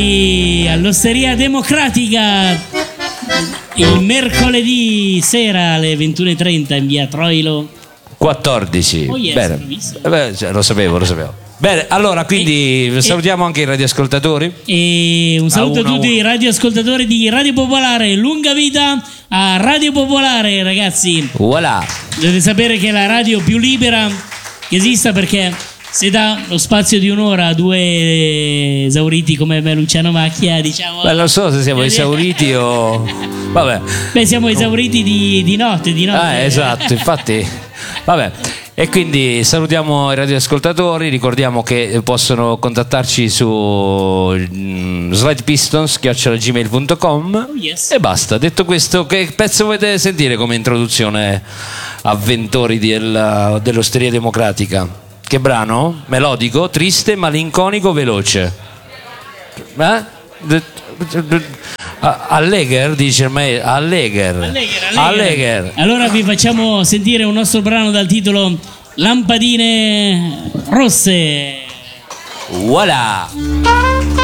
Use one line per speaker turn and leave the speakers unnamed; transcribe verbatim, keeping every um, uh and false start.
All'Osteria Democratica il mercoledì sera alle ventuno e trenta in via Troilo
quattordici.
Oh yes,
Bene. Beh, cioè, lo sapevo, lo sapevo. Bene, allora quindi e, salutiamo e, anche i radioascoltatori.
E un saluto a, uno, a tutti i radioascoltatori di Radio Popolare. Lunga vita a Radio Popolare, ragazzi.
Voilà.
Dovete sapere che è la radio più libera che esista, perché se dà lo spazio di un'ora a due esauriti come me, Luciano Macchia, diciamo.
Beh, non so se siamo esauriti o. Vabbè.
Beh, siamo esauriti di, di notte, di notte.
Ah, esatto, infatti. Vabbè. E quindi salutiamo i radioascoltatori, ricordiamo che possono contattarci su mm, slidepistons chiocciola gmail punto com.
Oh, yes.
E basta. Detto questo, che pezzo volete sentire come introduzione avventori del, dell'Osteria Democratica? Che brano? Melodico, triste, malinconico, veloce. Eh? Allegher, dice me. Allegher.
Allegher, Allegher. Allegher. Allora vi facciamo sentire un nostro brano dal titolo Lampadine Rosse.
Voilà.